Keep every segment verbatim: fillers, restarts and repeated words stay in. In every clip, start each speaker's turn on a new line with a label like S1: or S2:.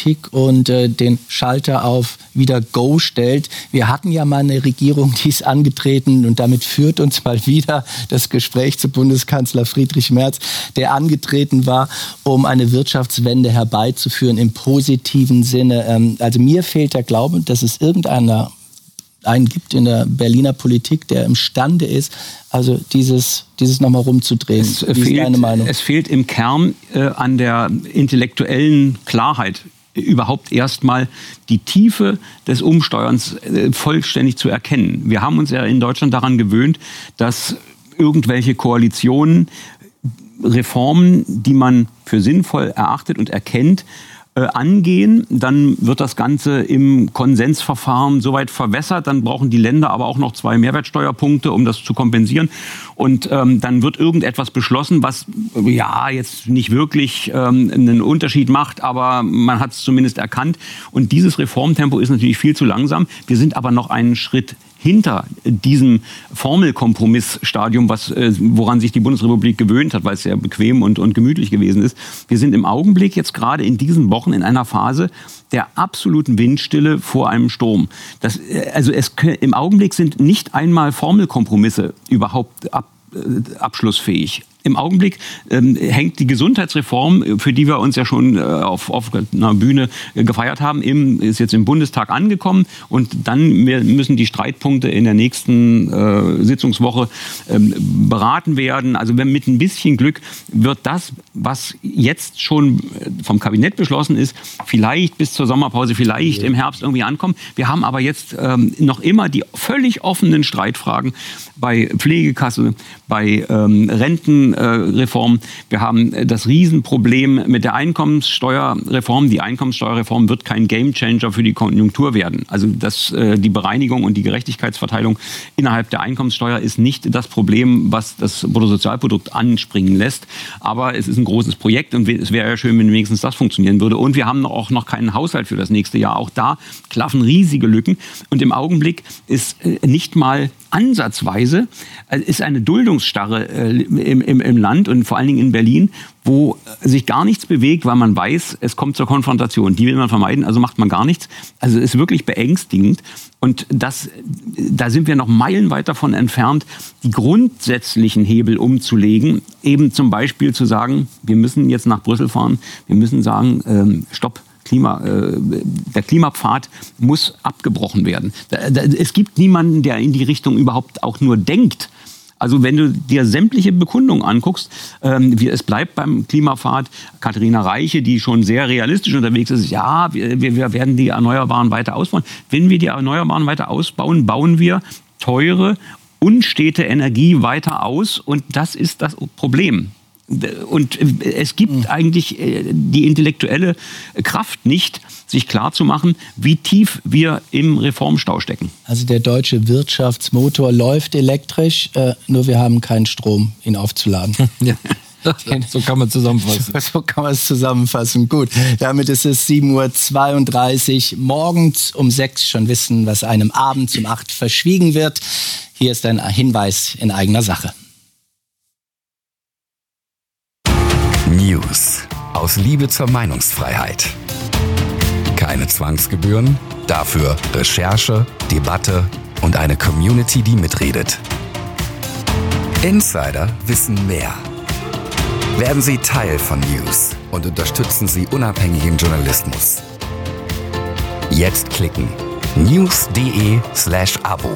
S1: Politik und äh, den Schalter auf wieder Go stellt. Wir hatten ja mal eine Regierung, die ist angetreten und damit führt uns mal wieder das Gespräch zu Bundeskanzler Friedrich Merz, der angetreten war, um eine Wirtschaftswende herbeizuführen im positiven Sinne. Ähm, also mir fehlt der Glaube, dass es irgendeiner einen gibt in der Berliner Politik, der imstande ist, also dieses, dieses nochmal rumzudrehen.
S2: Es, Wie fehlt, ist deine Meinung? Es fehlt im Kern äh, an der intellektuellen Klarheit, überhaupt erstmal die Tiefe des Umsteuerns äh, vollständig zu erkennen. Wir haben uns ja in Deutschland daran gewöhnt, dass irgendwelche Koalitionen Reformen, die man für sinnvoll erachtet und erkennt, Äh, angehen, dann wird das Ganze im Konsensverfahren soweit verwässert, dann brauchen die Länder aber auch noch zwei Mehrwertsteuerpunkte, um das zu kompensieren, und ähm, dann wird irgendetwas beschlossen, was ja jetzt nicht wirklich ähm, einen Unterschied macht, aber man hat es zumindest erkannt, und dieses Reformtempo ist natürlich viel zu langsam. Wir sind aber noch einen Schritt hinter diesem Formelkompromissstadium, was, äh, woran sich die Bundesrepublik gewöhnt hat, weil es sehr bequem und, und gemütlich gewesen ist. Wir sind im Augenblick jetzt gerade in diesen Wochen in einer Phase der absoluten Windstille vor einem Sturm. Das, äh, also es, im Augenblick sind nicht einmal Formelkompromisse überhaupt ab, äh, abschlussfähig. Im Augenblick ähm, hängt die Gesundheitsreform, für die wir uns ja schon äh, auf, auf einer Bühne äh, gefeiert haben, im, ist jetzt im Bundestag angekommen, und dann müssen die Streitpunkte in der nächsten äh, Sitzungswoche ähm, beraten werden. Also wenn mit ein bisschen Glück wird das, was jetzt schon vom Kabinett beschlossen ist, vielleicht bis zur Sommerpause, vielleicht im Herbst irgendwie ankommen. Wir haben aber jetzt ähm, noch immer die völlig offenen Streitfragen bei Pflegekasse, bei ähm, Renten, Reform. Wir haben das Riesenproblem mit der Einkommenssteuerreform. Die Einkommenssteuerreform wird kein Gamechanger für die Konjunktur werden. Also das, die Bereinigung und die Gerechtigkeitsverteilung innerhalb der Einkommenssteuer ist nicht das Problem, was das Bruttosozialprodukt anspringen lässt. Aber es ist ein großes Projekt, und es wäre ja schön, wenn wenigstens das funktionieren würde. Und wir haben auch noch keinen Haushalt für das nächste Jahr. Auch da klaffen riesige Lücken. Und im Augenblick ist nicht mal ansatzweise, ist eine Duldungsstarre im, im, im Land und vor allen Dingen in Berlin, wo sich gar nichts bewegt, weil man weiß, es kommt zur Konfrontation. Die will man vermeiden, also macht man gar nichts. Also es ist wirklich beängstigend. Und das, da sind wir noch meilenweit davon entfernt, die grundsätzlichen Hebel umzulegen. Eben zum Beispiel zu sagen, wir müssen jetzt nach Brüssel fahren, wir müssen sagen, ähm, stopp. Klima, äh, der Klimapfad muss abgebrochen werden. Da, da, es gibt niemanden, der in die Richtung überhaupt auch nur denkt. Also wenn du dir sämtliche Bekundungen anguckst, ähm, wie, es bleibt beim Klimapfad. Katharina Reiche, die schon sehr realistisch unterwegs ist, ja, wir, wir werden die Erneuerbaren weiter ausbauen. Wenn wir die Erneuerbaren weiter ausbauen, bauen wir teure, unstete Energie weiter aus, und das ist das Problem. Und es gibt eigentlich die intellektuelle Kraft nicht, sich klarzumachen, wie tief wir im Reformstau stecken.
S1: Also der deutsche Wirtschaftsmotor läuft elektrisch, äh, nur wir haben keinen Strom, ihn aufzuladen. Ja.
S3: So kann man zusammenfassen.
S1: So kann man es zusammenfassen. Gut, damit ist es sieben Uhr zweiunddreißig. Morgens um sechs schon wissen, was einem abends um acht verschwiegen wird. Hier ist ein Hinweis in eigener Sache.
S4: News aus Liebe zur Meinungsfreiheit. Keine Zwangsgebühren, dafür Recherche, Debatte und eine Community, die mitredet. Insider wissen mehr. Werden Sie Teil von News und unterstützen Sie unabhängigen Journalismus. Jetzt klicken news.de slash Abo.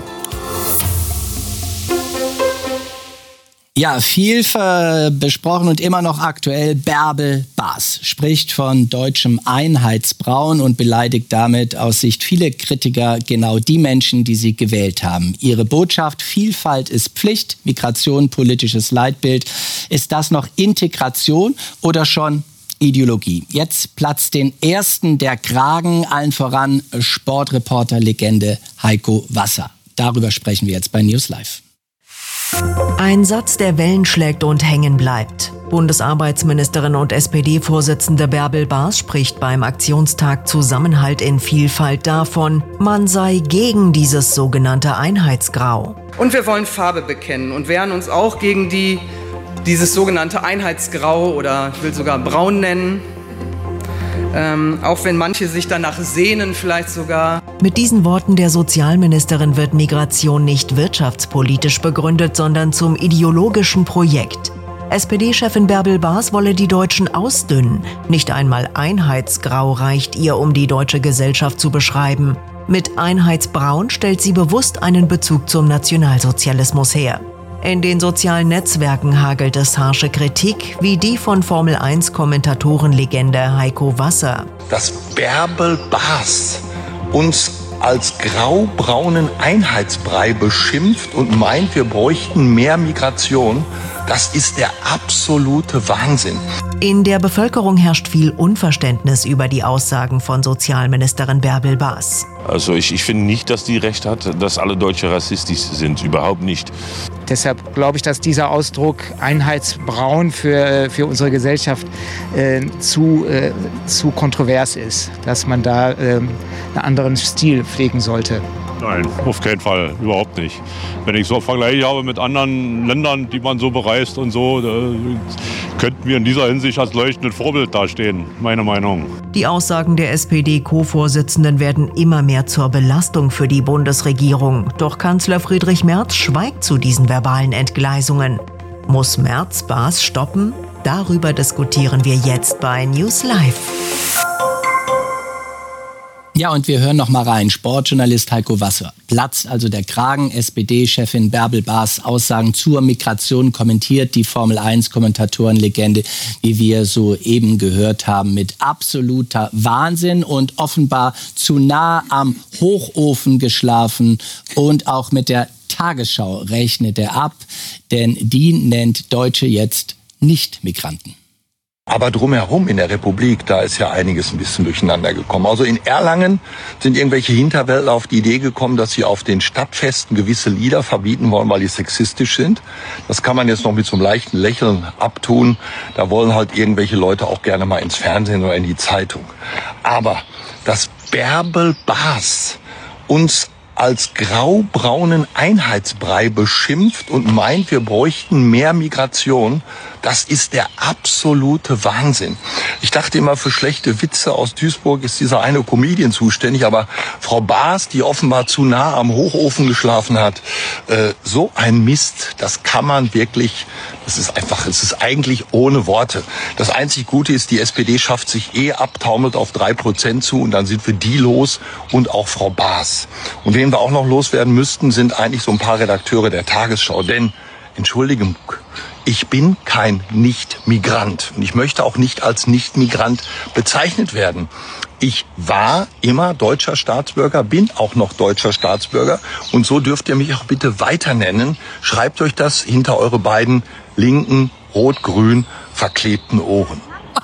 S1: Ja, viel besprochen und immer noch aktuell. Bärbel Bas spricht von deutschem Einheitsbrauen und beleidigt damit aus Sicht vieler Kritiker genau die Menschen, die sie gewählt haben. Ihre Botschaft: Vielfalt ist Pflicht, Migration politisches Leitbild. Ist das noch Integration oder schon Ideologie? Jetzt platzt den Ersten der Kragen, allen voran Sportreporter-Legende Heiko Wasser. Darüber sprechen wir jetzt bei News Live.
S5: Ein Satz, der Wellen schlägt und hängen bleibt. Bundesarbeitsministerin und S P D-Vorsitzende Bärbel Bas spricht beim Aktionstag Zusammenhalt in Vielfalt davon, man sei gegen dieses sogenannte Einheitsgrau.
S6: Und wir wollen Farbe bekennen und wehren uns auch gegen die, dieses sogenannte Einheitsgrau, oder ich will sogar braun nennen. ähm, auch wenn manche sich danach sehnen, vielleicht sogar.
S5: Mit diesen Worten der Sozialministerin wird Migration nicht wirtschaftspolitisch begründet, sondern zum ideologischen Projekt. S P D-Chefin Bärbel Baas wolle die Deutschen ausdünnen. Nicht einmal Einheitsgrau reicht ihr, um die deutsche Gesellschaft zu beschreiben. Mit Einheitsbraun stellt sie bewusst einen Bezug zum Nationalsozialismus her. In den sozialen Netzwerken hagelt es harsche Kritik, wie die von Formel eins Kommentatorenlegende Heiko Wasser.
S7: Dass Bärbel Baas uns als graubraunen Einheitsbrei beschimpft und meint, wir bräuchten mehr Migration, das ist der absolute Wahnsinn.
S5: In der Bevölkerung herrscht viel Unverständnis über die Aussagen von Sozialministerin Bärbel Baas.
S8: Also ich, ich finde nicht, dass die recht hat, dass alle Deutsche rassistisch sind. Überhaupt nicht.
S9: Deshalb glaube ich, dass dieser Ausdruck Einheitsbraun für, für unsere Gesellschaft äh, zu, äh, zu kontrovers ist. Dass man da äh, einen anderen Stil pflegen sollte.
S8: Nein, auf keinen Fall, überhaupt nicht. Wenn ich so Vergleiche habe mit anderen Ländern, die man so bereist und so, könnten wir in dieser Hinsicht als leuchtendes Vorbild dastehen, meine Meinung.
S5: Die Aussagen der S P D-Co-Vorsitzenden werden immer mehr zur Belastung für die Bundesregierung. Doch Kanzler Friedrich Merz schweigt zu diesen verbalen Entgleisungen. Muss Merz Baas stoppen? Darüber diskutieren wir jetzt bei News Live.
S1: Ja, und wir hören noch mal rein. Sportjournalist Heiko Wasser. Platzt also der Kragen. S P D-Chefin Bärbel Baas Aussagen zur Migration kommentiert die Formel eins Kommentatorenlegende, wie wir soeben gehört haben, mit absoluter Wahnsinn und offenbar zu nah am Hochofen geschlafen. Und auch mit der Tagesschau rechnet er ab, denn die nennt Deutsche jetzt Nicht-Migranten.
S7: Aber drumherum in der Republik, da ist ja einiges ein bisschen durcheinander gekommen. Also in Erlangen sind irgendwelche Hinterwäldler auf die Idee gekommen, dass sie auf den Stadtfesten gewisse Lieder verbieten wollen, weil die sexistisch sind. Das kann man jetzt noch mit so einem leichten Lächeln abtun. Da wollen halt irgendwelche Leute auch gerne mal ins Fernsehen oder in die Zeitung. Aber dass Bärbel Baas uns als graubraunen Einheitsbrei beschimpft und meint, wir bräuchten mehr Migration, das ist der absolute Wahnsinn. Ich dachte immer, für schlechte Witze aus Duisburg ist dieser eine Comedian zuständig, aber Frau Baas, die offenbar zu nah am Hochofen geschlafen hat, äh, so ein Mist, das kann man wirklich, das ist einfach, es ist eigentlich ohne Worte. Das einzig Gute ist, die S P D schafft sich eh ab, taumelt auf drei Prozent zu und dann sind wir die los und auch Frau Baas. Und wen wir auch noch loswerden müssten, sind eigentlich so ein paar Redakteure der Tagesschau, denn, Entschuldigung, ich bin kein Nicht-Migrant und ich möchte auch nicht als Nicht-Migrant bezeichnet werden. Ich war immer deutscher Staatsbürger, bin auch noch deutscher Staatsbürger und so dürft ihr mich auch bitte weiter nennen. Schreibt euch das hinter eure beiden linken, rot-grün verklebten Ohren.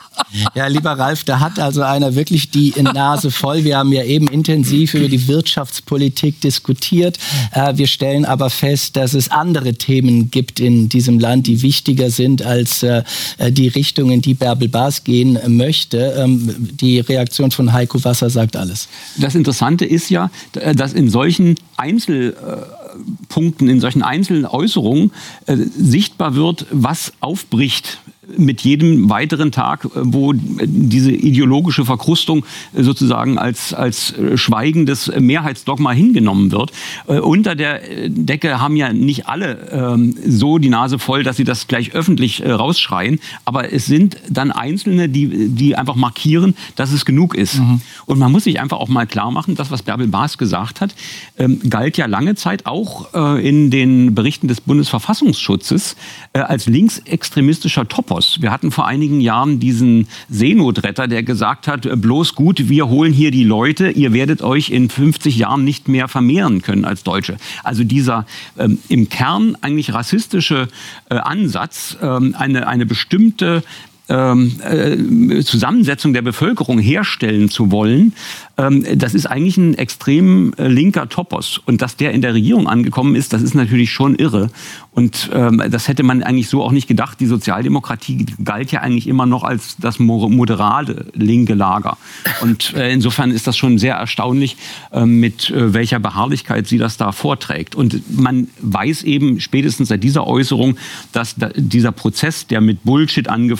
S1: Ja, lieber Ralf, da hat also einer wirklich die Nase voll. Wir haben ja eben intensiv über die Wirtschaftspolitik diskutiert. Äh, wir stellen aber fest, dass es andere Themen gibt in diesem Land, die wichtiger sind als äh, die Richtung, in die Bärbel Baas gehen möchte. Ähm, die Reaktion von Heiko Wasser sagt alles.
S2: Das Interessante ist ja, dass in solchen Einzelpunkten, in solchen einzelnen Äußerungen äh, sichtbar wird, was aufbricht mit jedem weiteren Tag, wo diese ideologische Verkrustung sozusagen als, als schweigendes Mehrheitsdogma hingenommen wird. Äh, unter der Decke haben ja nicht alle ähm, so die Nase voll, dass sie das gleich öffentlich äh, rausschreien. Aber es sind dann Einzelne, die, die einfach markieren, dass es genug ist. Mhm. Und man muss sich einfach auch mal klar machen, das, was Bärbel Baas gesagt hat, ähm, galt ja lange Zeit auch äh, in den Berichten des Bundesverfassungsschutzes äh, als linksextremistischer Topos. Wir hatten vor einigen Jahren diesen Seenotretter, der gesagt hat, bloß gut, wir holen hier die Leute, ihr werdet euch in fünfzig Jahren nicht mehr vermehren können als Deutsche. Also dieser ähm, im Kern eigentlich rassistische äh, Ansatz, ähm, eine, eine bestimmte ähm, äh, Zusammensetzung der Bevölkerung herstellen zu wollen, ähm, das ist eigentlich ein extrem äh, linker Topos. Und dass der in der Regierung angekommen ist, das ist natürlich schon irre. Und ähm, das hätte man eigentlich so auch nicht gedacht. Die Sozialdemokratie galt ja eigentlich immer noch als das moderate linke Lager. Und äh, insofern ist das schon sehr erstaunlich, äh, mit äh, welcher Beharrlichkeit sie das da vorträgt. Und man weiß eben spätestens seit dieser Äußerung, dass da, dieser Prozess, der mit Bullshit angefangen hat,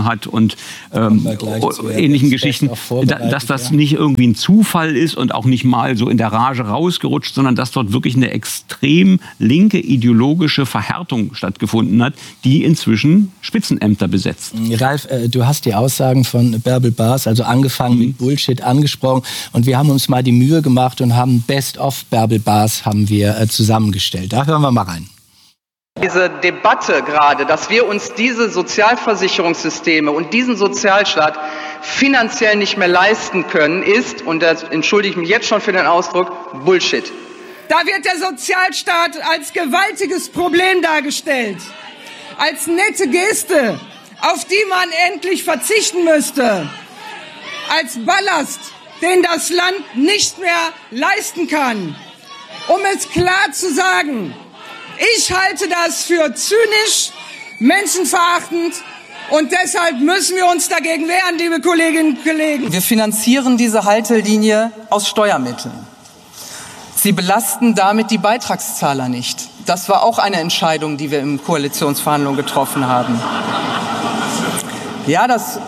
S2: hat und ähm, ähnlichen Geschichten, dass das nicht irgendwie ein Zufall ist und auch nicht mal so in der Rage rausgerutscht, sondern dass dort wirklich eine extrem linke ideologische Verhärtung stattgefunden hat, die inzwischen Spitzenämter besetzt.
S1: Ralf, äh, du hast die Aussagen von Bärbel Baas, also angefangen mhm. mit Bullshit, angesprochen, und wir haben uns mal die Mühe gemacht und haben Best of Bärbel Baas haben wir äh, zusammengestellt. Da hören wir mal rein.
S6: Diese Debatte gerade, dass wir uns diese Sozialversicherungssysteme und diesen Sozialstaat finanziell nicht mehr leisten können, ist, und das entschuldige ich mich jetzt schon für den Ausdruck, Bullshit.
S10: Da wird der Sozialstaat als gewaltiges Problem dargestellt, als nette Geste, auf die man endlich verzichten müsste, als Ballast, den das Land nicht mehr leisten kann. Um es klar zu sagen, ich halte das für zynisch, menschenverachtend, und deshalb müssen wir uns dagegen wehren, liebe Kolleginnen und Kollegen.
S11: Wir finanzieren diese Haltelinie aus Steuermitteln. Sie belasten damit die Beitragszahler nicht. Das war auch eine Entscheidung, die wir in Koalitionsverhandlungen getroffen haben. Ja, das,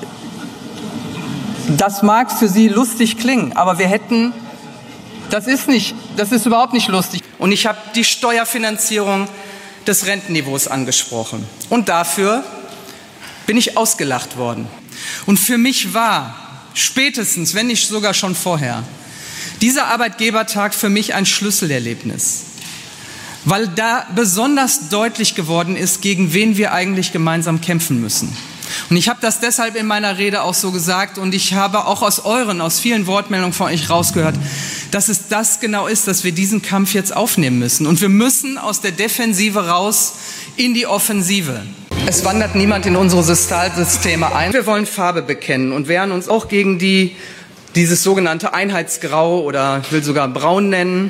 S11: das mag für Sie lustig klingen, aber wir hätten, das ist nicht, das ist überhaupt nicht lustig.
S6: Und ich habe die Steuerfinanzierung des Rentenniveaus angesprochen. Und dafür bin ich ausgelacht worden. Und für mich war spätestens, wenn nicht sogar schon vorher, dieser Arbeitgebertag für mich ein Schlüsselerlebnis. Weil da besonders deutlich geworden ist, gegen wen wir eigentlich gemeinsam kämpfen müssen. Und ich habe das deshalb in meiner Rede auch so gesagt, und ich habe auch aus euren, aus vielen Wortmeldungen von euch rausgehört, dass es das genau ist, dass wir diesen Kampf jetzt aufnehmen müssen. Und wir müssen aus der Defensive raus in die Offensive. Es wandert niemand in unsere Sozialsysteme ein. Wir wollen Farbe bekennen und wehren uns auch gegen die, dieses sogenannte Einheitsgrau, oder ich will sogar Braun nennen.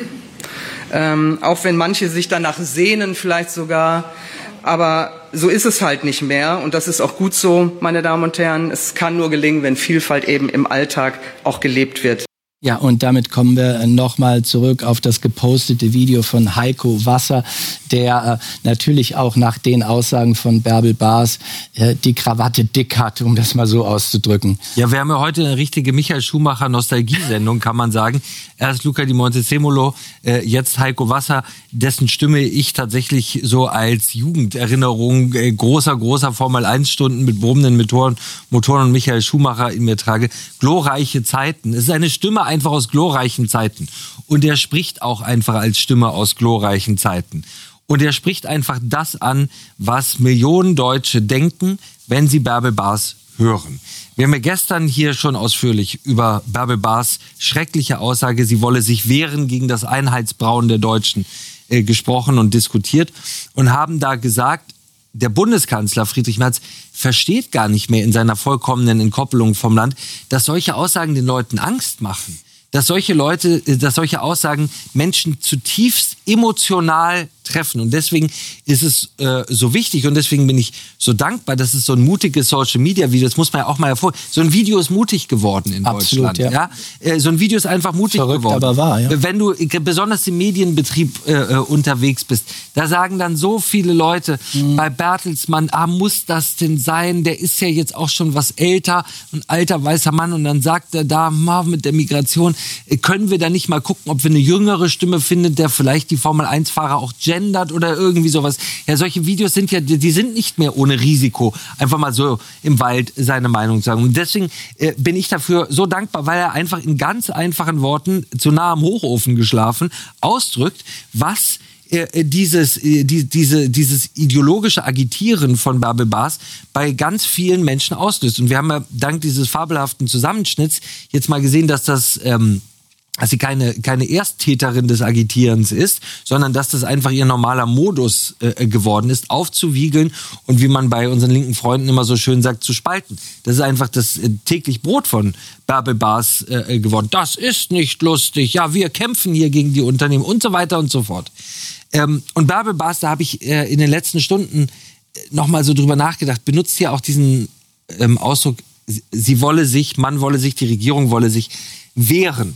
S6: Ähm, auch wenn manche sich danach sehnen, vielleicht sogar. Aber so ist es halt nicht mehr, und das ist auch gut so, meine Damen und Herren. Es kann nur gelingen, wenn Vielfalt eben im Alltag auch gelebt wird.
S1: Ja, und damit kommen wir nochmal zurück auf das gepostete Video von Heiko Wasser, der äh, natürlich auch nach den Aussagen von Bärbel Baas äh, die Krawatte dick hat, um das mal so auszudrücken.
S3: Ja, wir haben ja heute eine richtige Michael Schumacher Nostalgiesendung, kann man sagen. Erst Luca Di Montezemolo, äh, jetzt Heiko Wasser, dessen Stimme ich tatsächlich so als Jugenderinnerung äh, großer, großer Formel eins Stunden mit brummenden Motoren, Motoren und Michael Schumacher in mir trage. Glorreiche Zeiten. Es ist eine Stimme einfach aus glorreichen Zeiten. Und er spricht auch einfach als Stimme aus glorreichen Zeiten. Und er spricht einfach das an, was Millionen Deutsche denken, wenn sie Bärbel Baas hören. Wir haben ja gestern hier schon ausführlich über Bärbel Baas schreckliche Aussage, sie wolle sich wehren gegen das Einheitsbrauen der Deutschen, äh, gesprochen und diskutiert und haben da gesagt, der Bundeskanzler Friedrich Merz versteht gar nicht mehr in seiner vollkommenen Entkoppelung vom Land, dass solche Aussagen den Leuten Angst machen. Dass solche Leute, dass solche Aussagen Menschen zutiefst emotional treffen. Und deswegen ist es äh, so wichtig, und deswegen bin ich so dankbar, dass es so ein mutiges Social-Media-Video, das muss man ja auch mal hervor, so ein Video ist mutig geworden in Absolut, Deutschland. Ja. Ja? Äh, so ein Video ist einfach mutig Verrückt, geworden. Aber wahr, ja. Wenn du äh, besonders im Medienbetrieb äh, unterwegs bist, da sagen dann so viele Leute, mhm. bei Bertelsmann, ah, muss das denn sein? Der ist ja jetzt auch schon was älter, ein alter weißer Mann, und dann sagt er da, mit der Migration, äh, können wir da nicht mal gucken, ob wir eine jüngere Stimme finden, der vielleicht die Formel eins Fahrer auch gendert oder irgendwie sowas. Ja, solche Videos sind ja, die sind nicht mehr ohne Risiko, einfach mal so im Wald seine Meinung sagen. Und deswegen äh, bin ich dafür so dankbar, weil er einfach in ganz einfachen Worten, zu nah am Hochofen geschlafen, ausdrückt, was äh, dieses, äh, die, diese, dieses ideologische Agitieren von Bärbel Baas bei ganz vielen Menschen auslöst. Und wir haben ja dank dieses fabelhaften Zusammenschnitts jetzt mal gesehen, dass das ähm, dass sie keine, keine Ersttäterin des Agitierens ist, sondern dass das einfach ihr normaler Modus äh, geworden ist, aufzuwiegeln und, wie man bei unseren linken Freunden immer so schön sagt, zu spalten. Das ist einfach das äh, täglich Brot von Bärbel Baas äh, geworden. Das ist nicht lustig. Ja, wir kämpfen hier gegen die Unternehmen und so weiter und so fort. Ähm, und Bärbel Baas, da habe ich äh, in den letzten Stunden nochmal so drüber nachgedacht, benutzt ja auch diesen ähm, Ausdruck, sie wolle sich, man wolle sich, die Regierung wolle sich wehren.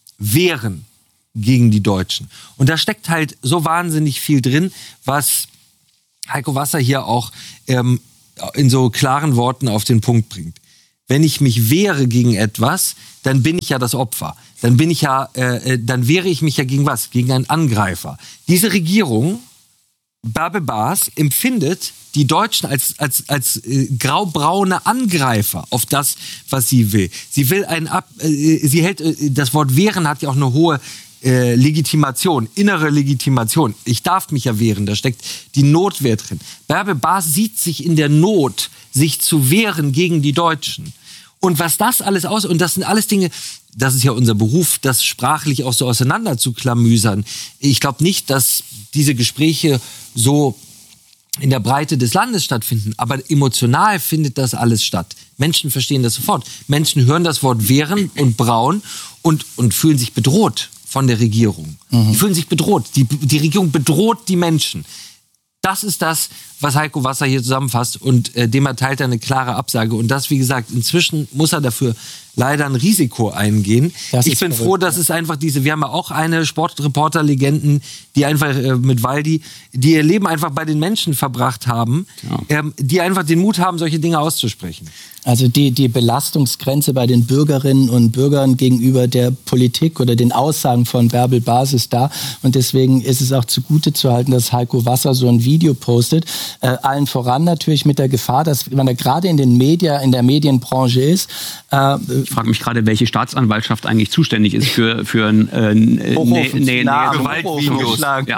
S3: wehren gegen die Deutschen. Und da steckt halt so wahnsinnig viel drin, was Heiko Wasser hier auch ähm, in so klaren Worten auf den Punkt bringt. Wenn ich mich wehre gegen etwas, dann bin ich ja das Opfer. Dann bin ich ja, äh, dann wehre ich mich ja gegen was? Gegen einen Angreifer. Diese Regierung, Bärbel Baas, empfindet die Deutschen als, als, als äh, graubraune Angreifer auf das, was sie will. Sie will einen ab, äh, sie hält, äh, das Wort wehren hat ja auch eine hohe äh, Legitimation, innere Legitimation. Ich darf mich ja wehren, da steckt die Notwehr drin. Bärbel Baas sieht sich in der Not, sich zu wehren gegen die Deutschen. Und was das alles aus, und das sind alles Dinge, das ist ja unser Beruf, das sprachlich auch so auseinander zu klamüsern. Ich glaube nicht, dass diese Gespräche so in der Breite des Landes stattfinden, aber emotional findet das alles statt. Menschen verstehen das sofort. Menschen hören das Wort wehren und braun und, und fühlen sich bedroht von der Regierung. Mhm. Die fühlen sich bedroht. Die, die Regierung bedroht die Menschen. Das ist das, was Heiko Wasser hier zusammenfasst, und äh, dem erteilt er eine klare Absage. Und das, wie gesagt, inzwischen muss er dafür leider ein Risiko eingehen. Das ich bin verrückt, froh, dass ja. es einfach diese, wir haben ja auch eine Sportreporter-Legenden, die einfach äh, mit Waldi, die ihr Leben einfach bei den Menschen verbracht haben, ja. ähm, die einfach den Mut haben, solche Dinge auszusprechen.
S1: Also die, die Belastungsgrenze bei den Bürgerinnen und Bürgern gegenüber der Politik oder den Aussagen von Bärbel Baas ist da. Und deswegen ist es auch zugute zu halten, dass Heiko Wasser so ein Video postet. Äh, allen voran natürlich mit der Gefahr, dass man da gerade in den Medien, in der Medienbranche ist. Äh,
S2: ich frage mich gerade, welche Staatsanwaltschaft eigentlich zuständig ist für, für ein äh, nee, nee,
S3: nah, nee, Gewaltvideos. Ja.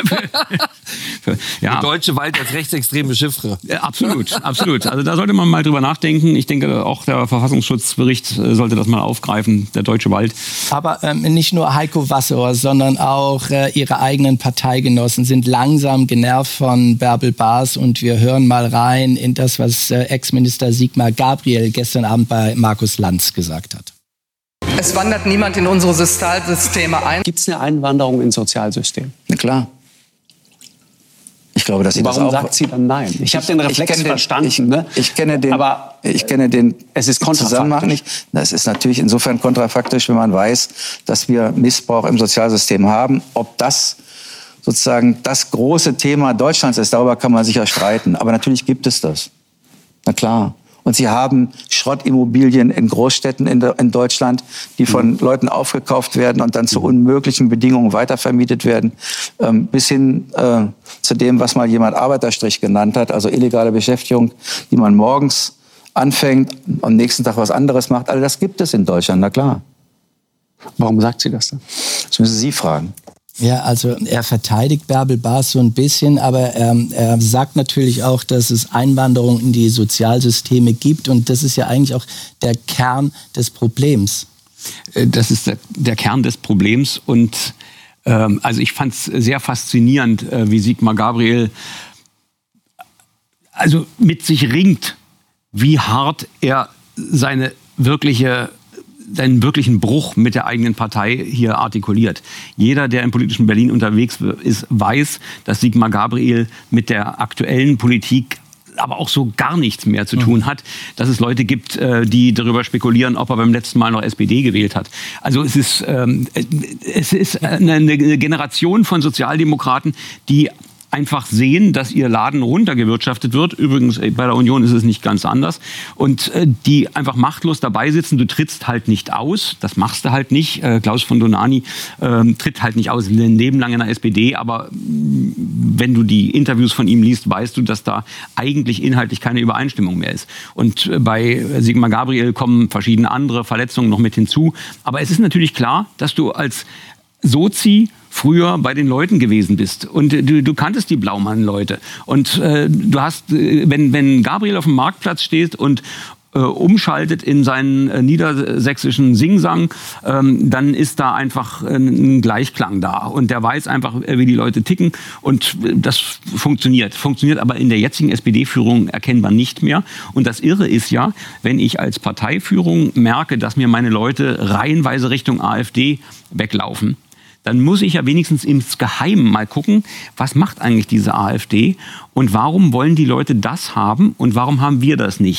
S2: für, ja.
S3: Die deutsche Wald als rechtsextreme Chiffre.
S2: Ja, absolut, absolut. Also da sollte man mal drüber nachdenken. Ich denke, auch der Verfassungsschutzbericht sollte das mal aufgreifen, der Deutsche Wald.
S1: Aber ähm, nicht nur Heiko Wasser, sondern auch äh, ihre eigenen Parteigenossen sind langsam genervt von Bärbel Baas. Und wir hören mal rein in das, was äh, Ex-Minister Sigmar Gabriel gestern Abend bei Markus Lanz gesagt hat.
S11: Es wandert niemand in unsere Sozialsysteme ein.
S12: Gibt es eine Einwanderung ins Sozialsystem?
S13: Na klar. Ich glaube, dass sie
S12: Warum
S13: das auch...
S12: sagt sie dann nein? Ich habe den Reflex
S13: den,
S12: verstanden.
S13: Ich,
S12: ne?
S13: ich kenne den,
S12: aber
S13: ich kenne den
S12: es ist
S13: Zusammenhang nicht. Das ist natürlich insofern kontrafaktisch, wenn man weiß, dass wir Missbrauch im Sozialsystem haben. Ob das sozusagen das große Thema Deutschlands ist, darüber kann man sicher streiten. Aber natürlich gibt es das. Na klar. Und sie haben Schrottimmobilien in Großstädten in, in Deutschland, die von mhm. Leuten aufgekauft werden und dann zu unmöglichen Bedingungen weitervermietet werden, ähm, bis hin äh, zu dem, was mal jemand Arbeiterstrich genannt hat, also illegale Beschäftigung, die man morgens anfängt, am nächsten Tag was anderes macht. All das gibt es in Deutschland, na klar.
S12: Warum sagt sie das denn?
S13: Das müssen Sie fragen.
S1: Ja, also er verteidigt Bärbel Baas so ein bisschen, aber ähm, er sagt natürlich auch, dass es Einwanderung in die Sozialsysteme gibt, und das ist ja eigentlich auch der Kern des Problems.
S2: Das ist der, der Kern des Problems, und ähm, also ich fand es sehr faszinierend, äh, wie Sigmar Gabriel also mit sich ringt, wie hart er seine wirkliche seinen wirklichen Bruch mit der eigenen Partei hier artikuliert. Jeder, der im politischen Berlin unterwegs ist, weiß, dass Sigmar Gabriel mit der aktuellen Politik aber auch so gar nichts mehr zu tun hat, dass es Leute gibt, die darüber spekulieren, ob er beim letzten Mal noch S P D gewählt hat. Also es ist, ähm, es ist eine Generation von Sozialdemokraten, die einfach sehen, dass ihr Laden runtergewirtschaftet wird. Übrigens, bei der Union ist es nicht ganz anders. Und äh, die einfach machtlos dabei sitzen. Du trittst halt nicht aus. Das machst du halt nicht. Äh, Klaus von Donani äh, tritt halt nicht aus. Ein Leben lang in der S P D. Aber mh, wenn du die Interviews von ihm liest, weißt du, dass da eigentlich inhaltlich keine Übereinstimmung mehr ist. Und äh, bei Sigmar Gabriel kommen verschiedene andere Verletzungen noch mit hinzu. Aber es ist natürlich klar, dass du als Sozi früher bei den Leuten gewesen bist. Und du, du kanntest die Blaumann-Leute. Und äh, du hast, wenn, wenn Gabriel auf dem Marktplatz steht und äh, umschaltet in seinen äh, niedersächsischen Singsang, ähm, dann ist da einfach ein Gleichklang da. Und der weiß einfach, wie die Leute ticken. Und das funktioniert. Funktioniert aber in der jetzigen S P D-Führung erkennbar nicht mehr. Und das Irre ist ja, wenn ich als Parteiführung merke, dass mir meine Leute reihenweise Richtung AfD weglaufen, dann muss ich ja wenigstens ins Geheimen mal gucken, was macht eigentlich diese AfD und warum wollen die Leute das haben und warum haben wir das nicht?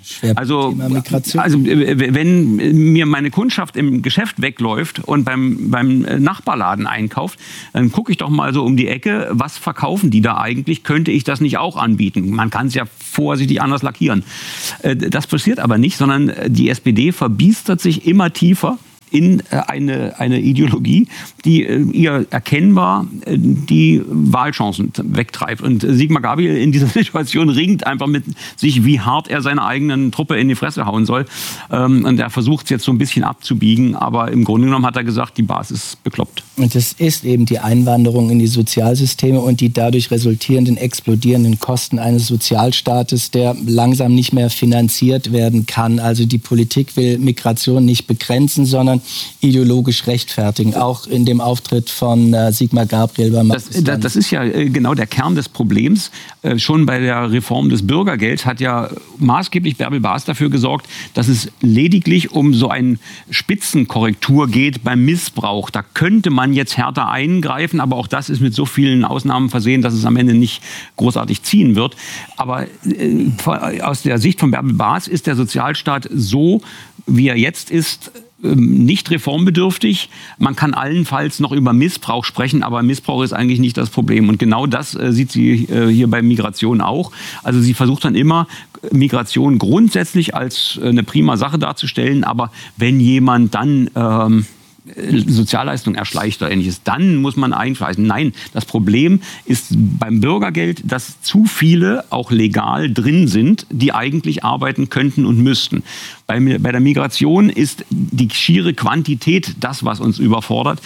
S2: Also, also wenn mir meine Kundschaft im Geschäft wegläuft und beim, beim Nachbarladen einkauft, dann gucke ich doch mal so um die Ecke, was verkaufen die da eigentlich? Könnte ich das nicht auch anbieten? Man kann es ja vorsichtig anders lackieren. Das passiert aber nicht, sondern die S P D verbiestert sich immer tiefer in eine, eine Ideologie, die ihr erkennbar die Wahlchancen wegtreibt. Und Sigmar Gabriel in dieser Situation ringt einfach mit sich, wie hart er seiner eigenen Truppe in die Fresse hauen soll. Und er versucht es jetzt so ein bisschen abzubiegen, aber im Grunde genommen hat er gesagt, die Basis ist bekloppt.
S1: Und das ist eben die Einwanderung in die Sozialsysteme und die dadurch resultierenden, explodierenden Kosten eines Sozialstaates, der langsam nicht mehr finanziert werden kann. Also die Politik will Migration nicht begrenzen, sondern ideologisch rechtfertigen, auch in dem Auftritt von äh, Sigmar Gabriel beim
S2: das, das, das ist ja äh, genau der Kern des Problems. Äh, schon bei der Reform des Bürgergelds hat ja maßgeblich Bärbel Baas dafür gesorgt, dass es lediglich um so eine Spitzenkorrektur geht beim Missbrauch. Da könnte man jetzt härter eingreifen, aber auch das ist mit so vielen Ausnahmen versehen, dass es am Ende nicht großartig ziehen wird. Aber äh, aus der Sicht von Bärbel Baas ist der Sozialstaat so, wie er jetzt ist, nicht reformbedürftig. Man kann allenfalls noch über Missbrauch sprechen, aber Missbrauch ist eigentlich nicht das Problem. Und genau das äh, sieht sie äh, hier bei Migration auch. Also sie versucht dann immer, Migration grundsätzlich als äh, eine prima Sache darzustellen. Aber wenn jemand dann ähm, Sozialleistung erschleicht oder ähnliches, dann muss man einschleichen. Nein, das Problem ist beim Bürgergeld, dass zu viele auch legal drin sind, die eigentlich arbeiten könnten und müssten. Bei, bei der Migration ist die schiere Quantität das, was uns überfordert.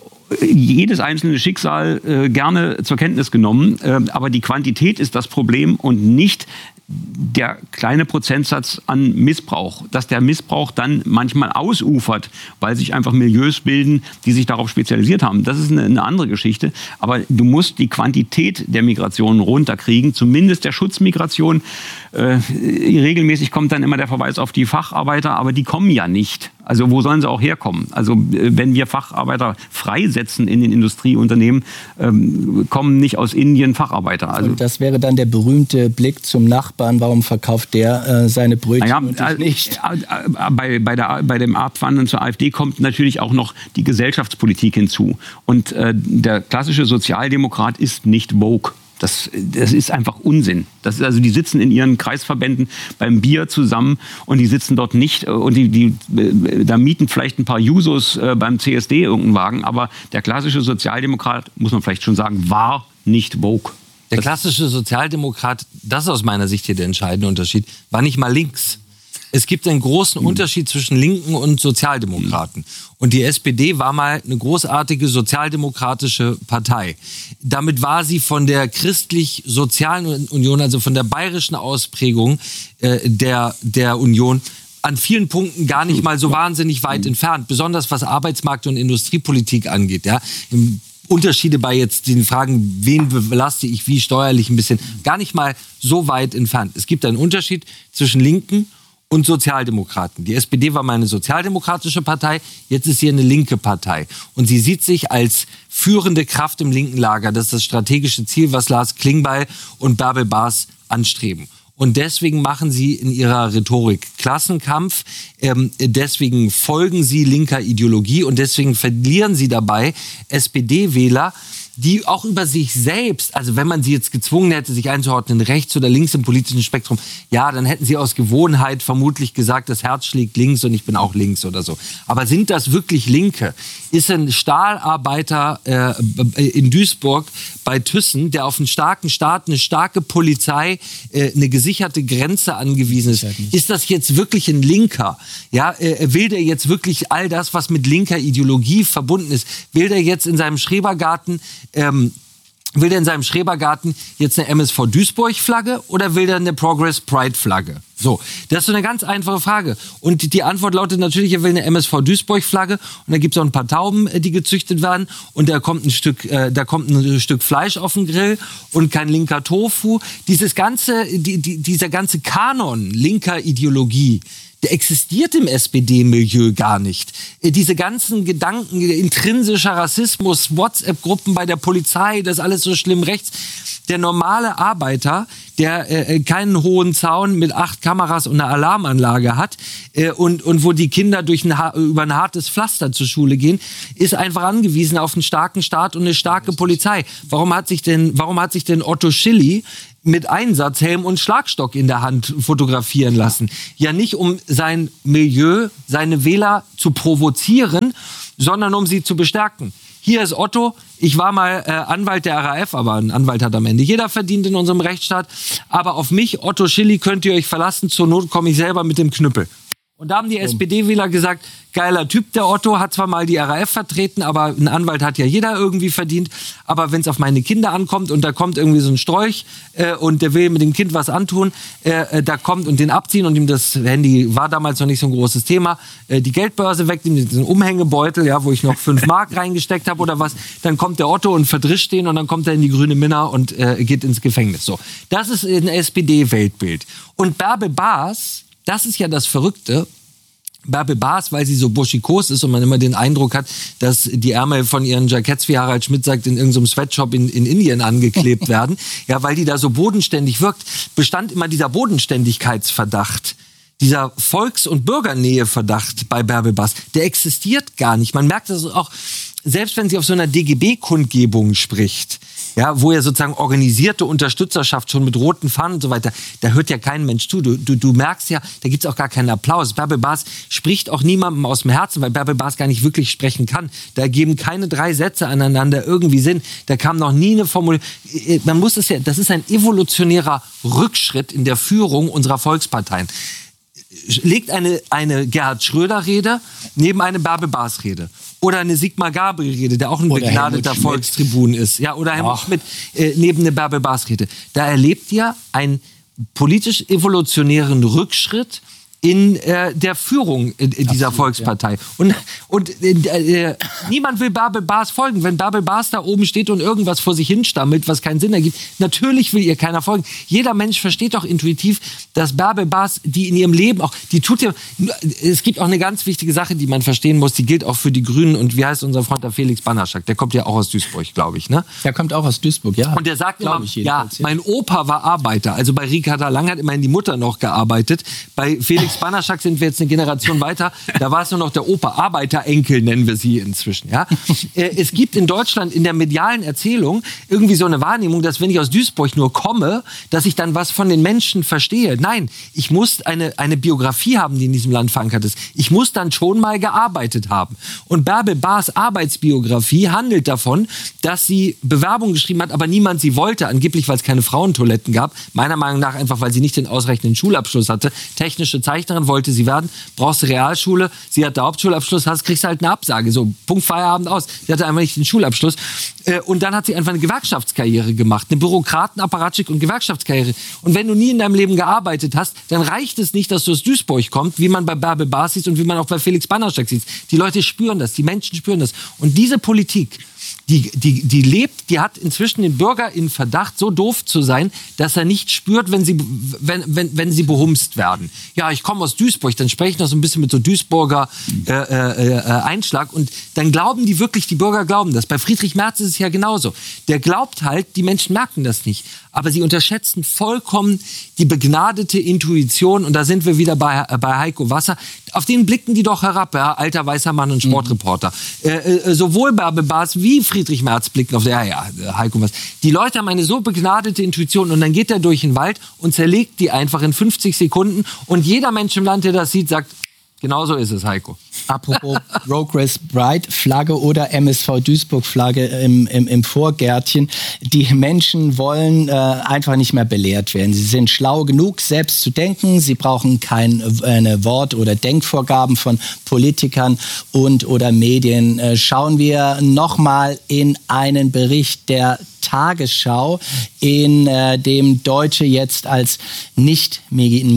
S2: Jedes einzelne Schicksal äh, gerne zur Kenntnis genommen, äh, aber die Quantität ist das Problem und nicht der kleine Prozentsatz an Missbrauch, dass der Missbrauch dann manchmal ausufert, weil sich einfach Milieus bilden, die sich darauf spezialisiert haben. Das ist eine, eine andere Geschichte. Aber du musst die Quantität der Migration runterkriegen, zumindest der Schutzmigration. Äh, regelmäßig kommt dann immer der Verweis auf die Facharbeiter, aber die kommen ja nicht. Also wo sollen sie auch herkommen? Also wenn wir Facharbeiter freisetzen in den Industrieunternehmen, ähm, kommen nicht aus Indien Facharbeiter. Also
S1: und das wäre dann der berühmte Blick zum Nachbarn. Warum verkauft der äh, seine Brötchen naja, und ich nicht?
S2: Äh, bei, bei, der, bei dem Abwandern zur AfD kommt natürlich auch noch die Gesellschaftspolitik hinzu. Und äh, der klassische Sozialdemokrat ist nicht woke. Das, das ist einfach Unsinn. Das ist also, die sitzen in ihren Kreisverbänden beim Bier zusammen und die sitzen dort nicht und die, die da mieten vielleicht ein paar Jusos äh, beim C S D irgendeinen Wagen, aber der klassische Sozialdemokrat, muss man vielleicht schon sagen, war nicht woke.
S3: Der klassische Sozialdemokrat, das ist aus meiner Sicht hier der entscheidende Unterschied, war nicht mal links. Es gibt einen großen mhm. Unterschied zwischen Linken und Sozialdemokraten. Mhm. Und die S P D war mal eine großartige sozialdemokratische Partei. Damit war sie von der christlich-sozialen Union, also von der bayerischen Ausprägung äh, der, der Union, an vielen Punkten gar nicht mal so wahnsinnig weit mhm. entfernt. Besonders was Arbeitsmarkt- und Industriepolitik angeht. Ja. Im Unterschiede bei jetzt den Fragen, wen belaste ich wie steuerlich ein bisschen, gar nicht mal so weit entfernt. Es gibt einen Unterschied zwischen Linken und Sozialdemokraten. Die S P D war mal eine sozialdemokratische Partei, jetzt ist sie eine linke Partei. Und sie sieht sich als führende Kraft im linken Lager. Das ist das strategische Ziel, was Lars Klingbeil und Bärbel Baas anstreben. Und deswegen machen sie in ihrer Rhetorik Klassenkampf, ähm, deswegen folgen sie linker Ideologie und deswegen verlieren sie dabei S P D-Wähler, die auch über sich selbst, also wenn man sie jetzt gezwungen hätte, sich einzuordnen, rechts oder links im politischen Spektrum, ja, dann hätten sie aus Gewohnheit vermutlich gesagt, das Herz schlägt links und ich bin auch links oder so. Aber sind das wirklich Linke? Ist ein Stahlarbeiter äh, in Duisburg bei Thyssen, der auf einen starken Staat, eine starke Polizei, äh, eine gesicherte Grenze angewiesen ist, ist das jetzt wirklich ein Linker? Ja, äh, will der jetzt wirklich all das, was mit linker Ideologie verbunden ist, will der jetzt in seinem Schrebergarten Ähm, will der in seinem Schrebergarten jetzt eine M S V Duisburg-Flagge oder will der eine Progress Pride-Flagge? So, das ist so eine ganz einfache Frage. Und die Antwort lautet natürlich, er will eine M S V Duisburg-Flagge und da gibt es auch ein paar Tauben, die gezüchtet werden und da kommt ein Stück, äh, da kommt ein Stück Fleisch auf den Grill und kein linker Tofu. Dieses ganze, die, die, dieser ganze Kanon linker Ideologie, der existiert im S P D-Milieu gar nicht. Diese ganzen Gedanken, intrinsischer Rassismus, WhatsApp-Gruppen bei der Polizei, das alles so schlimm rechts, der normale Arbeiter, der äh, keinen hohen Zaun mit acht Kameras und einer Alarmanlage hat äh, und, und wo die Kinder durch ein, über ein hartes Pflaster zur Schule gehen, ist einfach angewiesen auf einen starken Staat und eine starke Polizei. Warum hat sich denn, warum hat sich denn Otto Schilly mit Einsatzhelm und Schlagstock in der Hand fotografieren lassen? Ja, nicht um sein Milieu, seine Wähler zu provozieren, sondern um sie zu bestärken. Hier ist Otto, ich war mal äh, Anwalt der R A F, aber ein Anwalt hat am Ende jeder verdient in unserem Rechtsstaat. Aber auf mich, Otto Schilly, könnt ihr euch verlassen, zur Not komme ich selber mit dem Knüppel. Und da haben die S P D-Wähler gesagt, geiler Typ, der Otto, hat zwar mal die R A F vertreten, aber ein Anwalt hat ja jeder irgendwie verdient. Aber wenn es auf meine Kinder ankommt und da kommt irgendwie so ein Strolch äh, und der will mit dem Kind was antun, äh, da kommt und den abziehen und ihm das Handy war damals noch nicht so ein großes Thema, äh, die Geldbörse wegnehmen, diesen Umhängebeutel, ja, wo ich noch fünf Mark reingesteckt habe oder was, dann kommt der Otto und verdrischt den und dann kommt er in die grüne Minna und äh, geht ins Gefängnis. So, das ist ein S P D-Weltbild. Und Bärbel Baas, das ist ja das Verrückte. Bärbel Baas, weil sie so buschikos ist und man immer den Eindruck hat, dass die Ärmel von ihren Jacketts, wie Harald Schmidt sagt, in irgendeinem Sweatshop in, in Indien angeklebt werden. Ja, weil die da so bodenständig wirkt, bestand immer dieser Bodenständigkeitsverdacht. Dieser Volks- und Bürgernähe-Verdacht bei Bärbel Baas, der existiert gar nicht. Man merkt das auch, selbst wenn sie auf so einer D G B-Kundgebung spricht, ja, wo ja sozusagen organisierte Unterstützerschaft schon mit roten Fahnen und so weiter, da hört ja kein Mensch zu. Du, du, du merkst ja, da gibt's auch gar keinen Applaus. Bärbel Baas spricht auch niemandem aus dem Herzen, weil Bärbel Baas gar nicht wirklich sprechen kann. Da geben keine drei Sätze aneinander irgendwie Sinn. Da kam noch nie eine Formulierung. Man muss es ja, das ist ein evolutionärer Rückschritt in der Führung unserer Volksparteien. Legt eine, eine Gerhard Schröder-Rede neben eine Bärbel Baas-Rede. Oder eine Sigmar Gabriel-Rede, der auch ein oder begnadeter Volkstribun ist. Ja, oder Helmut Schmidt äh, neben eine Bärbel Baas-Rede. Da erlebt ihr einen politisch-evolutionären Rückschritt in äh, der Führung in, in dieser Absolut, Volkspartei. Ja. Und, und äh, äh, niemand will Bärbel Baas folgen. Wenn Bärbel Baas da oben steht und irgendwas vor sich hinstammelt, was keinen Sinn ergibt, natürlich will ihr keiner folgen. Jeder Mensch versteht doch intuitiv, dass Bärbel Baas, die in ihrem Leben auch, die tut ja, es gibt auch eine ganz wichtige Sache, die man verstehen muss, die gilt auch für die Grünen und wie heißt unser Freund der Felix Banaschak, der kommt ja auch aus Duisburg, glaube ich, ne?
S1: Der kommt auch aus Duisburg, ja.
S3: Und der sagt immer, ja, mein Opa war Arbeiter. Also bei Ricarda Lang hat immerhin die Mutter noch gearbeitet. Bei Felix Banaschak sind wir jetzt eine Generation weiter. Da war es nur noch der Opa. Arbeiterenkel nennen wir sie inzwischen. Ja? Es gibt in Deutschland in der medialen Erzählung irgendwie so eine Wahrnehmung, dass wenn ich aus Duisburg nur komme, dass ich dann was von den Menschen verstehe. Nein, ich muss eine, eine Biografie haben, die in diesem Land verankert ist. Ich muss dann schon mal gearbeitet haben. Und Bärbel Baas Arbeitsbiografie handelt davon, dass sie Bewerbungen geschrieben hat, aber niemand sie wollte. Angeblich, weil es keine Frauentoiletten gab. Meiner Meinung nach einfach, weil sie nicht den ausreichenden Schulabschluss hatte. Technische Zeichnerin wollte sie werden. Brauchst du Realschule. Sie hat den Hauptschulabschluss, hast, kriegst halt eine Absage. So, Punkt, Feierabend aus. Sie hatte einfach nicht den Schulabschluss. Und dann hat sie einfach eine Gewerkschaftskarriere gemacht. Eine Bürokratenapparatschik und Gewerkschaftskarriere. Und wenn du nie in deinem Leben gearbeitet hast, dann reicht es nicht, dass du aus Duisburg kommst, wie man bei Bärbel Baas sieht und wie man auch bei Felix Banaschak sieht. Die Leute spüren das, die Menschen spüren das. Und diese Politik, die, die, die lebt, die hat inzwischen den Bürger in Verdacht, so doof zu sein, dass er nicht spürt, wenn sie, wenn, wenn, wenn sie behumst werden. Ja, ich komme aus Duisburg, dann spreche ich noch so ein bisschen mit so Duisburger äh, äh, äh, Einschlag und dann glauben die wirklich, die Bürger glauben das. Bei Friedrich Merz ist es ja genauso. Der glaubt halt, die Menschen merken das nicht. Aber sie unterschätzen vollkommen die begnadete Intuition. Und da sind wir wieder bei, bei Heiko Wasser. Auf den blicken die doch herab, ja? Alter weißer Mann und Sportreporter. Mhm. Äh, äh, sowohl Bärbel Baas wie Friedrich Merz blicken auf der, ja, ja, Heiko Wasser. Die Leute haben eine so begnadete Intuition. Und dann geht er durch den Wald und zerlegt die einfach in fünfzig Sekunden. Und jeder Mensch im Land, der das sieht, sagt, genau so ist es, Heiko.
S1: Apropos Progress Bride Flagge oder M S V Duisburg Flagge im, im, im Vorgärtchen. Die Menschen wollen äh, einfach nicht mehr belehrt werden. Sie sind schlau genug, selbst zu denken. Sie brauchen keine Wort- oder Denkvorgaben von Politikern und oder Medien. Äh, schauen wir nochmal in einen Bericht der Tagesschau, in äh, dem Deutsche jetzt als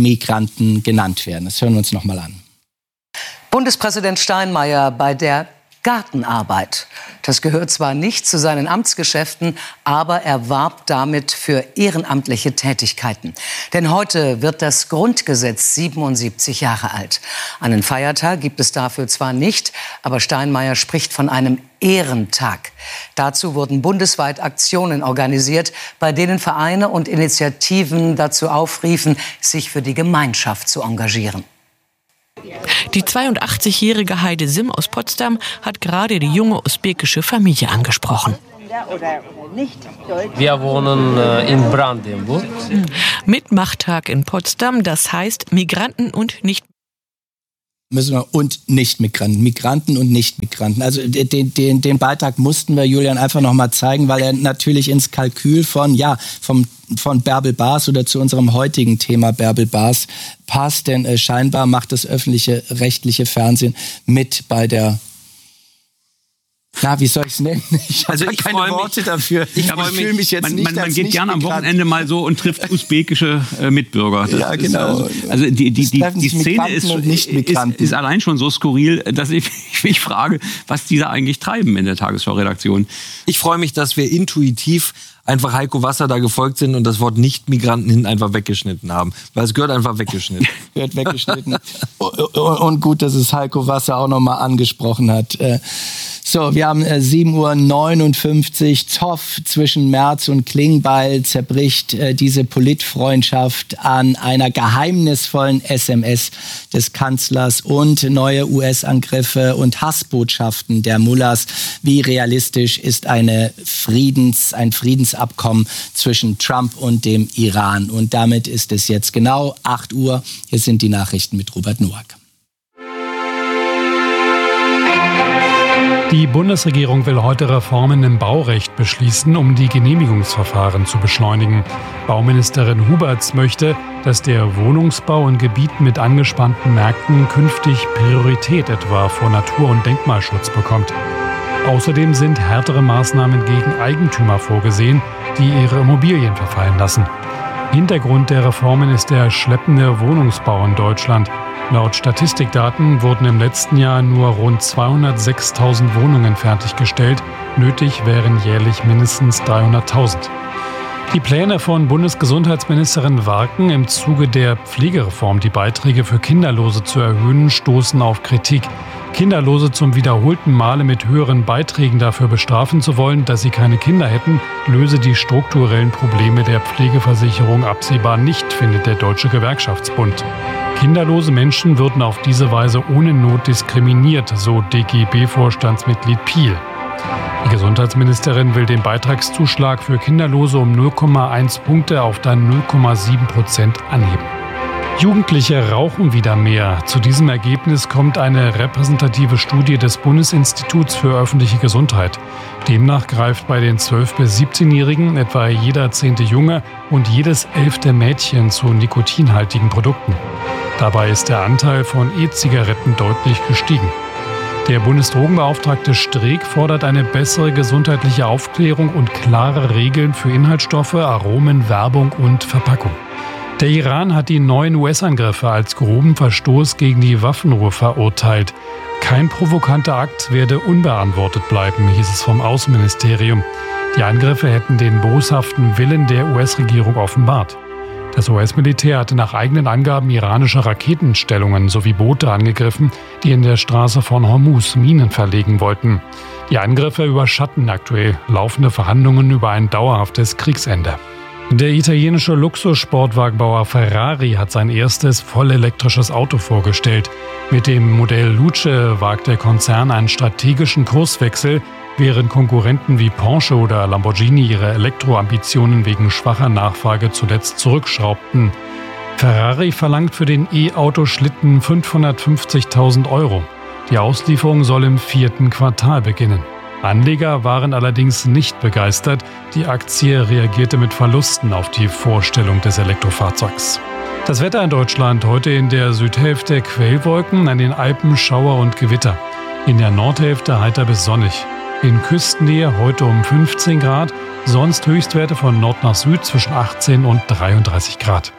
S1: Nicht-Migranten genannt werden. Das hören wir uns nochmal an.
S14: Bundespräsident Steinmeier bei der Gartenarbeit. Das gehört zwar nicht zu seinen Amtsgeschäften, aber er warb damit für ehrenamtliche Tätigkeiten. Denn heute wird das Grundgesetz siebenundsiebzig Jahre alt. Einen Feiertag gibt es dafür zwar nicht, aber Steinmeier spricht von einem Ehrentag. Dazu wurden bundesweit Aktionen organisiert, bei denen Vereine und Initiativen dazu aufriefen, sich für die Gemeinschaft zu engagieren.
S15: Die zweiundachtzigjährige Heide Sim aus Potsdam hat gerade die junge usbekische Familie angesprochen.
S16: Wir wohnen äh, in Brandenburg.
S15: Mitmachtag in Potsdam, das heißt Migranten und nicht
S1: Müssen wir und Nicht-Migranten, Migranten und Nicht-Migranten. Also den, den, den Beitrag mussten wir Julian einfach noch mal zeigen, weil er natürlich ins Kalkül von ja vom von Bärbel Baas oder zu unserem heutigen Thema Bärbel Baas passt, denn äh, scheinbar macht das öffentliche rechtliche Fernsehen mit bei der Na, wie soll ich es nennen? Ich habe also keine mich, Worte dafür.
S2: Ich, ich fühle mich jetzt man, nicht man, man geht gerne am Wochenende mal so und trifft usbekische äh, Mitbürger. Das
S1: ja, genau.
S2: Ist, also die, die, die, die Szene ist, ist, ist allein schon so skurril, dass ich mich frage, was die da eigentlich treiben in der Tagesschau-Redaktion.
S3: Ich freue mich, dass wir intuitiv einfach Heiko Wasser da gefolgt sind und das Wort Nicht-Migranten hinten einfach weggeschnitten haben. Weil es gehört einfach weggeschnitten.
S1: Gehört weggeschnitten. Und gut, dass es Heiko Wasser auch nochmal angesprochen hat. So, wir haben sieben Uhr neunundfünfzig. Zoff zwischen Merz und Klingbeil zerbricht äh, diese Politfreundschaft an einer geheimnisvollen S M S des Kanzlers und neue U S-Angriffe und Hassbotschaften der Mullahs. Wie realistisch ist eine Friedens, ein Friedensabkommen zwischen Trump und dem Iran? Und damit ist es jetzt genau acht Uhr. Hier sind die Nachrichten mit Robert Noack.
S17: Die Bundesregierung will heute Reformen im Baurecht beschließen, um die Genehmigungsverfahren zu beschleunigen. Bauministerin Huberts möchte, dass der Wohnungsbau in Gebieten mit angespannten Märkten künftig Priorität etwa vor Natur- und Denkmalschutz bekommt. Außerdem sind härtere Maßnahmen gegen Eigentümer vorgesehen, die ihre Immobilien verfallen lassen. Hintergrund der Reformen ist der schleppende Wohnungsbau in Deutschland. Laut Statistikdaten wurden im letzten Jahr nur rund zweihundertsechstausend Wohnungen fertiggestellt. Nötig wären jährlich mindestens dreihunderttausend. Die Pläne von Bundesgesundheitsministerin Warken, im Zuge der Pflegereform die Beiträge für Kinderlose zu erhöhen, stoßen auf Kritik. Kinderlose zum wiederholten Male mit höheren Beiträgen dafür bestrafen zu wollen, dass sie keine Kinder hätten, löse die strukturellen Probleme der Pflegeversicherung absehbar nicht, findet der Deutsche Gewerkschaftsbund. Kinderlose Menschen würden auf diese Weise ohne Not diskriminiert, so D G B-Vorstandsmitglied Piel. Die Gesundheitsministerin will den Beitragszuschlag für Kinderlose um null Komma eins Punkte auf dann null Komma sieben Prozent anheben. Jugendliche rauchen wieder mehr. Zu diesem Ergebnis kommt eine repräsentative Studie des Bundesinstituts für öffentliche Gesundheit. Demnach greift bei den zwölf- bis siebzehnjährigen etwa jeder zehnte Junge und jedes elfte Mädchen zu nikotinhaltigen Produkten. Dabei ist der Anteil von E-Zigaretten deutlich gestiegen. Der Bundesdrogenbeauftragte Streeck fordert eine bessere gesundheitliche Aufklärung und klare Regeln für Inhaltsstoffe, Aromen, Werbung und Verpackung. Der Iran hat die neuen U S-Angriffe als groben Verstoß gegen die Waffenruhe verurteilt. Kein provokanter Akt werde unbeantwortet bleiben, hieß es vom Außenministerium. Die Angriffe hätten den boshaften Willen der U S-Regierung offenbart. Das U S-Militär hatte nach eigenen Angaben iranische Raketenstellungen sowie Boote angegriffen, die in der Straße von Hormuz Minen verlegen wollten. Die Angriffe überschatten aktuell laufende Verhandlungen über ein dauerhaftes Kriegsende. Der italienische Luxussportwagenbauer Ferrari hat sein erstes vollelektrisches Auto vorgestellt. Mit dem Modell Luce wagt der Konzern einen strategischen Kurswechsel, während Konkurrenten wie Porsche oder Lamborghini ihre Elektroambitionen wegen schwacher Nachfrage zuletzt zurückschraubten. Ferrari verlangt für den E-Auto-Schlitten fünfhundertfünfzigtausend Euro. Die Auslieferung soll im vierten Quartal beginnen. Anleger waren allerdings nicht begeistert. Die Aktie reagierte mit Verlusten auf die Vorstellung des Elektrofahrzeugs. Das Wetter in Deutschland: heute in der Südhälfte Quellwolken, an den Alpen Schauer und Gewitter. In der Nordhälfte heiter bis sonnig. In Küstennähe heute um fünfzehn Grad, sonst Höchstwerte von Nord nach Süd zwischen achtzehn und dreiunddreißig Grad.